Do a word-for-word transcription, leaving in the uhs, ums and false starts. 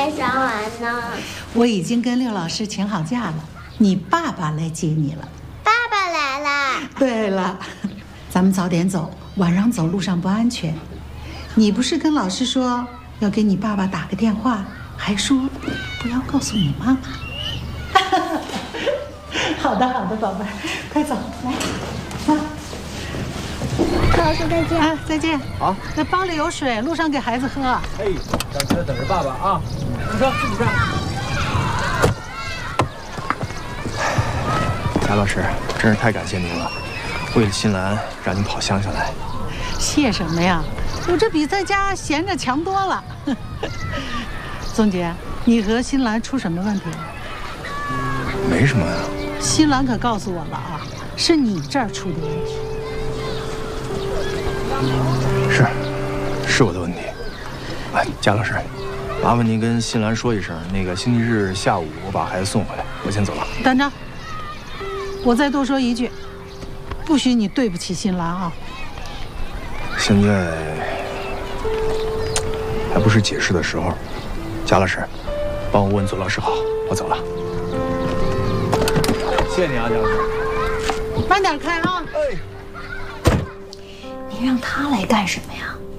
没上完呢。 我已经跟廖老师请好假了，你爸爸来接你了。 爸爸来了。 对了，咱们早点走，晚上走路上不安全。你不是跟老师说要给你爸爸打个电话，还说不要告诉你妈妈。好的，好的，宝贝儿，快走，来，妈。 老师再见。 啊，再见。 好， 那包里有水，路上给孩子喝。 哎，上车等着爸爸啊！上车，自己上。贾老师，真是太感谢您了，为了新兰，让您跑乡下来。 谢什么呀？我这比在家闲着强多了。宗杰，你和新兰出什么问题了？ 没什么呀。 新兰可告诉我了啊，是你这儿出的问题。 是，是我的问题。哎，贾老师，麻烦您跟新兰说一声，那个星期日下午我把孩子送回来，我先走了。 等着，我再多说一句，不许你对不起新兰啊！ 现在还不是解释的时候。贾老师，帮我问左老师好，我走了。谢谢你啊，贾老师。 慢点开啊！ 哎， 你让他来干什么呀？